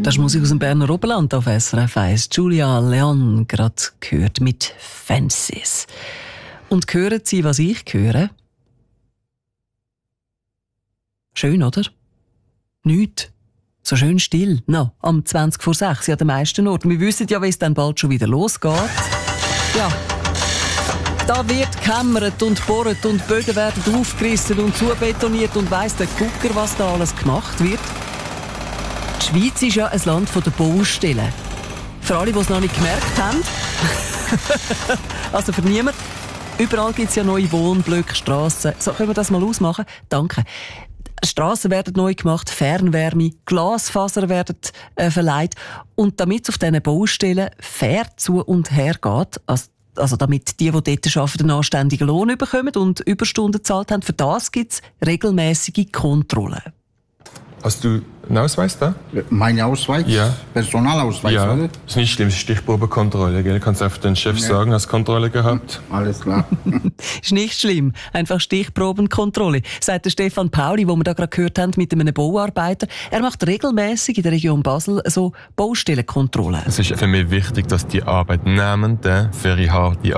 Das ist Musik aus dem Berner Oberland auf SRF 1. Julia Leon, gerade gehört mit Fences. Und hören Sie, was ich höre? Schön, oder? Nichts. So schön still. No, am 20 vor 6 an den meisten Orten. Wir wissen ja, wie es dann bald schon wieder losgeht. Ja. Da wird gekämmert und bohrt und Böden werden aufgerissen und zubetoniert und weiss der Gucker, was da alles gemacht wird. Die Schweiz ist ja ein Land der Baustellen. Für alle, die es noch nicht gemerkt haben. Also für niemanden. Überall gibt es ja neue Wohnblöcke, Strassen. So, können wir das mal ausmachen? Danke. Strassen werden neu gemacht, Fernwärme, Glasfaser werden verleiht. Und damit es auf diesen Baustellen fair zu und her geht, also damit die dort arbeiten, einen anständigen Lohn bekommen und Überstunden gezahlt haben, für das gibt es regelmäßige Kontrollen. Hast du einen Ausweis da? Mein Ausweis? Ja. Personalausweis, ja. oder? Ist nicht schlimm, Stichprobenkontrolle, gell? Kannst einfach den Chef sagen, hast Kontrolle gehabt. Alles klar. Ist nicht schlimm, einfach Stichprobenkontrolle, sagt der Stefan Pauli, den wir da gerade gehört haben, mit einem Bauarbeiter. Er macht regelmäßig in der Region Basel so Baustellenkontrollen. Es ist für mich wichtig, dass die Arbeitnehmenden für ihre harte